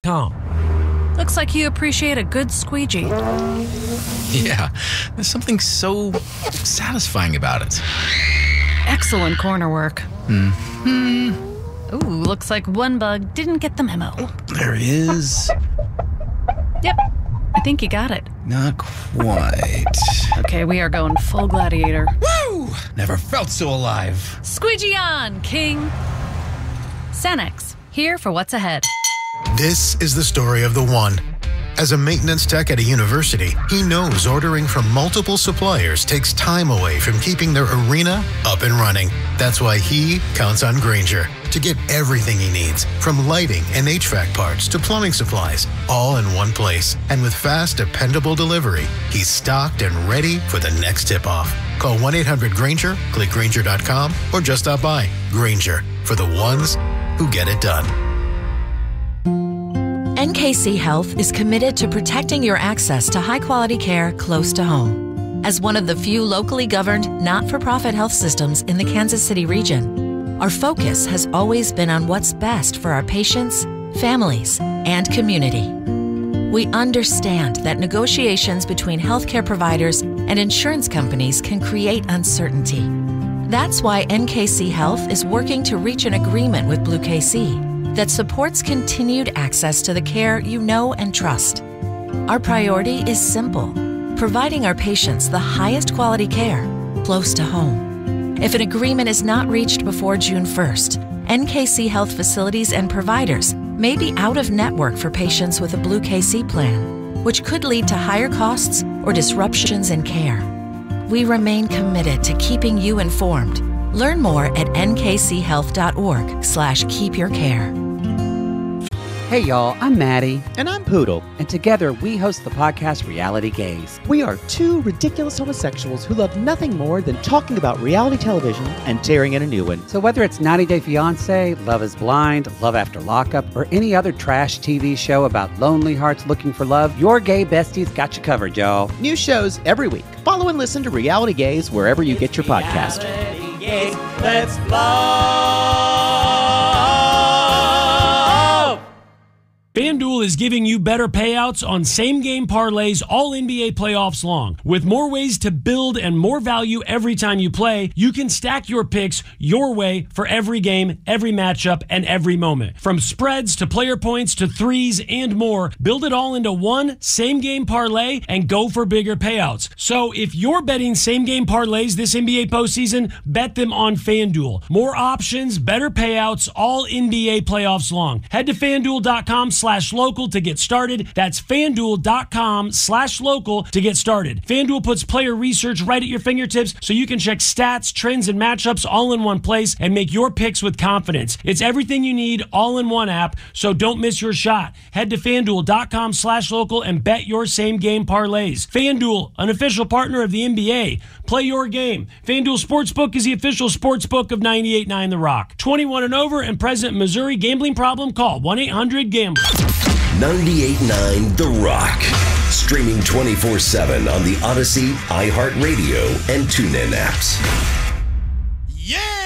FanDuel.com. Looks like you appreciate a good squeegee. Yeah, there's something so satisfying about it. Excellent corner work. Mm-hmm. Ooh, looks like one bug didn't get the memo. There he is. Yep, I think you got it. Not quite. Okay, we are going full gladiator. Woo! Never felt so alive. Squeegee on, King. Cenex, here for what's ahead. This is the story of the one. As a maintenance tech at a university, he knows ordering from multiple suppliers takes time away from keeping their arena up and running. That's why he counts on Grainger to get everything he needs, from lighting and HVAC parts to plumbing supplies, all in one place. And with fast, dependable delivery, he's stocked and ready for the next tip-off. Call 1-800-GRAINGER, click Grainger.com, or just stop by. Grainger, for the ones who get it done. NKC Health is committed to protecting your access to high-quality care close to home. As one of the few locally governed, not-for-profit health systems in the Kansas City region, our focus has always been on what's best for our patients, families, and community. We understand that negotiations between healthcare providers and insurance companies can create uncertainty. That's why NKC Health is working to reach an agreement with Blue KC that supports continued access to the care you know and trust. Our priority is simple: providing our patients the highest quality care close to home. If an agreement is not reached before June 1st, NKC Health facilities and providers may be out of network for patients with a Blue KC plan, which could lead to higher costs or disruptions in care. We remain committed to keeping you informed. Learn more at nkchealth.org/keepyourcare. Hey y'all, I'm Maddie. And I'm Poodle. And together we host the podcast Reality Gaze. We are two ridiculous homosexuals who love nothing more than talking about reality television and tearing in a new one. So whether it's 90 Day Fiancé, Love is Blind, Love After Lockup, or any other trash TV show about lonely hearts looking for love, your gay besties got you covered, y'all. New shows every week. Follow and listen to Reality Gaze wherever you get your podcast. Reality Gaze, let's love. FanDuel is giving you better payouts on same-game parlays all NBA playoffs long. With more ways to build and more value every time you play, you can stack your picks your way for every game, every matchup, and every moment. From spreads to player points to threes and more, build it all into one same-game parlay and go for bigger payouts. So if you're betting same-game parlays this NBA postseason, bet them on FanDuel. More options, better payouts, all NBA playoffs long. Head to FanDuel.com/local to get started. That's FanDuel.com/local to get started. FanDuel puts player research right at your fingertips so you can check stats, trends, and matchups all in one place and make your picks with confidence. It's everything you need all in one app, so don't miss your shot. Head to FanDuel.com/local and bet your same game parlays. FanDuel, an official partner of the NBA. Play your game. FanDuel Sportsbook is the official sportsbook of 98.9 The Rock. 21 and over and present in Missouri. Gambling problem? Call 1-800-GAMBLER. 98.9 The Rock. Streaming 24/7 on the Odyssey, iHeartRadio, and TuneIn apps. Yeah!